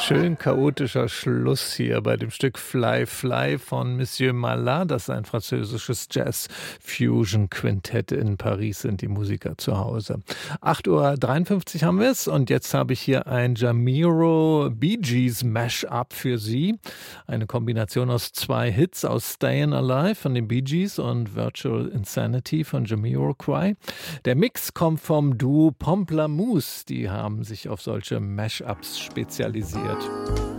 Schön chaotischer Schluss hier bei dem Stück Fly Fly von Monsieur Malin. Das ist ein französisches Jazz-Fusion-Quintett. In Paris sind die Musiker zu Hause. 8:53 Uhr haben wir es und jetzt habe ich hier ein Jamiro Bee Gees Mash-up für Sie. Eine Kombination aus zwei Hits, aus Stayin' Alive von den Bee Gees und Virtual Insanity von Jamiroquai. Der Mix kommt vom Duo Pomplamoose. Die haben sich auf solche Mash-ups spezialisiert.